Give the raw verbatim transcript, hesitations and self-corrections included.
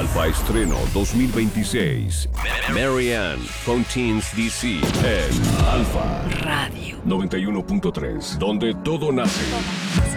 Alfa Estreno dos mil veintiséis. Marianne con Teens D C en Alfa Radio noventa y uno punto tres, donde todo nace.